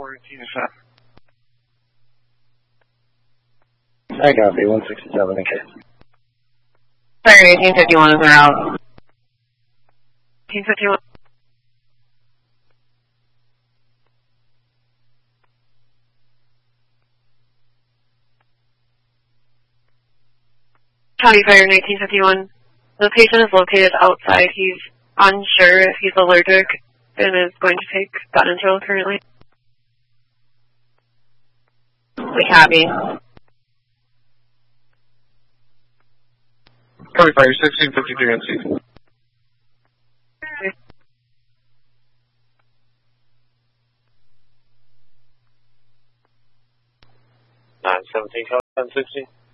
I copy, 167 in case. Sorry, 1851 is en route. 1851. Copy fire 1951. The patient is located outside. He's unsure if he's allergic and is going to take Benadryl currently. We copy. Copy fire 1653 NC. Nine 17 code 1060.